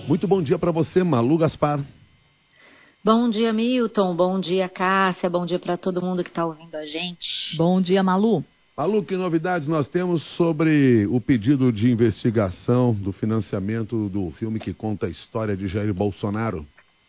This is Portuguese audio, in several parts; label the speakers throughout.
Speaker 1: Muito bom dia para você, Malu Gaspar.
Speaker 2: Bom dia, Milton. Bom dia, Cássia. Bom dia para todo mundo que está ouvindo a gente.
Speaker 3: Bom dia, Malu.
Speaker 1: Malu, que novidades nós temos sobre o pedido de investigação do financiamento do filme que conta a história de Jair Bolsonaro?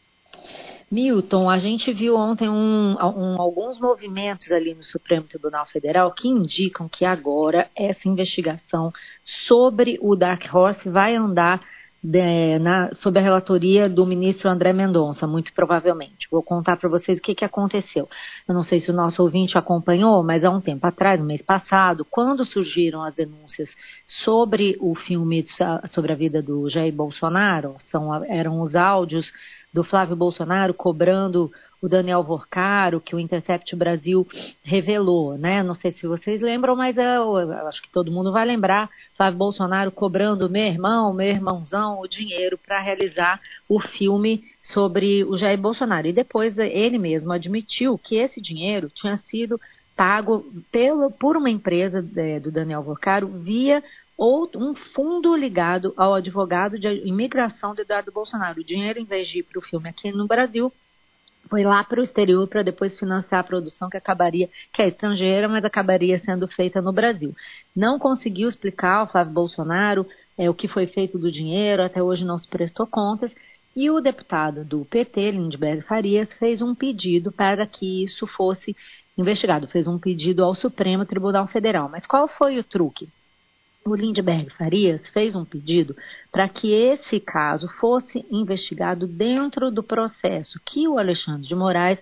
Speaker 2: Milton, a gente viu ontem alguns movimentos ali no Supremo Tribunal Federal que indicam que agora essa investigação sobre o Dark Horse vai andar sob a relatoria do ministro André Mendonça, muito provavelmente. Vou contar para vocês o que aconteceu. Eu não sei se o nosso ouvinte acompanhou, mas há um tempo atrás, no mês passado, quando surgiram as denúncias sobre o filme sobre a vida do Jair Bolsonaro, eram os áudios do Flávio Bolsonaro cobrando o Daniel Vorcaro, que o Intercept Brasil revelou, né? Não sei se vocês lembram, mas eu acho que todo mundo vai lembrar. Flávio Bolsonaro cobrando meu irmãozão, o dinheiro para realizar o filme sobre o Jair Bolsonaro. E depois ele mesmo admitiu que esse dinheiro tinha sido pago por uma empresa do Daniel Vorcaro via um fundo ligado ao advogado de imigração do Eduardo Bolsonaro. O dinheiro, em vez de ir para o filme aqui no Brasil, foi lá para o exterior para depois financiar a produção que é estrangeira, mas acabaria sendo feita no Brasil. Não conseguiu explicar ao Flávio Bolsonaro o que foi feito do dinheiro, até hoje não se prestou contas, e o deputado do PT, Lindbergh Farias, fez um pedido para que isso fosse investigado, fez um pedido ao Supremo Tribunal Federal. Mas qual foi o truque? O Lindbergh Farias fez um pedido para que esse caso fosse investigado dentro do processo que o Alexandre de Moraes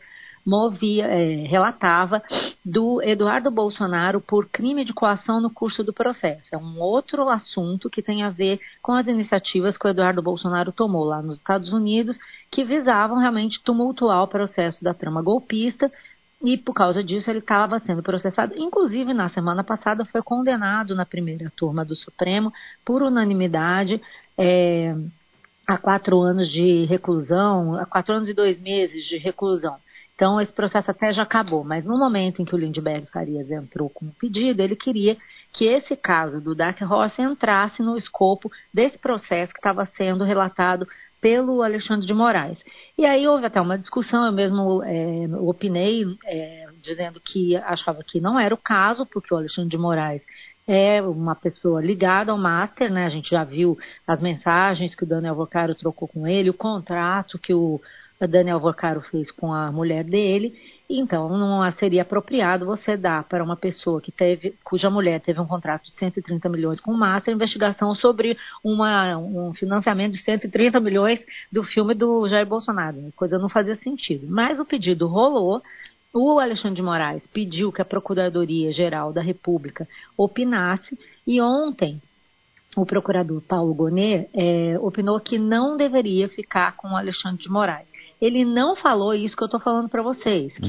Speaker 2: relatava do Eduardo Bolsonaro por crime de coação no curso do processo. É um outro assunto que tem a ver com as iniciativas que o Eduardo Bolsonaro tomou lá nos Estados Unidos, que visavam realmente tumultuar o processo da trama golpista. E por causa disso ele estava sendo processado. Inclusive, na semana passada, foi condenado na primeira turma do Supremo, por unanimidade, a 4 anos de reclusão, a 4 anos e 2 meses de reclusão. Então, esse processo até já acabou. Mas no momento em que o Lindbergh Farias entrou com o pedido, ele queria que esse caso do Dark Horse entrasse no escopo desse processo que estava sendo relatado pelo Alexandre de Moraes. E aí houve até uma discussão, eu mesmo opinei, dizendo que achava que não era o caso, porque o Alexandre de Moraes é uma pessoa ligada ao Master, né? A gente já viu as mensagens que o Daniel Vorcaro trocou com ele, o contrato que o Daniel Vorcaro fez com a mulher dele. Então, não seria apropriado você dar para uma pessoa cuja mulher teve um contrato de 130 milhões com o Master, investigação sobre um financiamento de 130 milhões do filme do Jair Bolsonaro. A coisa não fazia sentido. Mas o pedido rolou. O Alexandre de Moraes pediu que a Procuradoria-Geral da República opinasse, e ontem o procurador Paulo Gonet opinou que não deveria ficar com o Alexandre de Moraes. Ele não falou isso que eu estou falando para vocês, que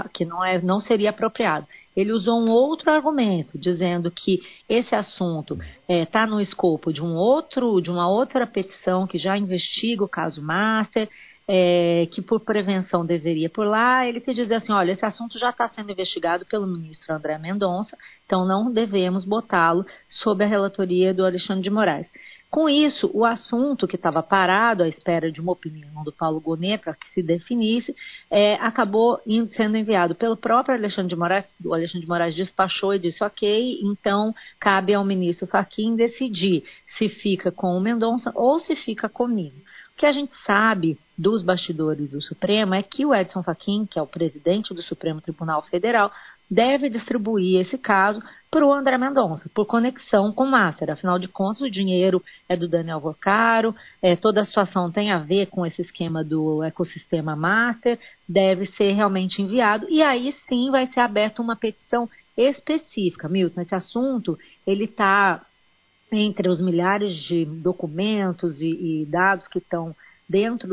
Speaker 2: não seria apropriado. Ele usou um outro argumento, dizendo que esse assunto está no escopo de uma outra petição que já investiga o caso Master, que por prevenção deveria ir por lá. Ele quis dizer assim, olha, esse assunto já está sendo investigado pelo ministro André Mendonça, então não devemos botá-lo sob a relatoria do Alexandre de Moraes. Com isso, o assunto que estava parado à espera de uma opinião do Paulo Gonet para que se definisse, acabou sendo enviado pelo próprio Alexandre de Moraes. O Alexandre de Moraes despachou e disse, ok, então cabe ao ministro Fachin decidir se fica com o Mendonça ou se fica comigo. O que a gente sabe dos bastidores do Supremo é que o Edson Fachin, que é o presidente do Supremo Tribunal Federal, deve distribuir esse caso para o André Mendonça, por conexão com o Master. Afinal de contas, o dinheiro é do Daniel Vorcaro, toda a situação tem a ver com esse esquema do ecossistema Master, deve ser realmente enviado, e aí sim vai ser aberta uma petição específica. Milton, esse assunto, ele está entre os milhares de documentos e dados que estão dentro